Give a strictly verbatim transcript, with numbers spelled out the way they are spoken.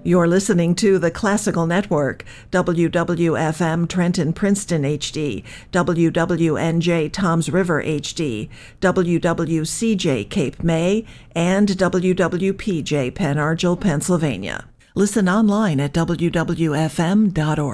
You're listening to the Classical Network, W W F M Trenton Princeton H D, W W N J Toms River H D, W W C J Cape May, and W W P J Pen Argyl, Pennsylvania. Listen online at W W F M dot org.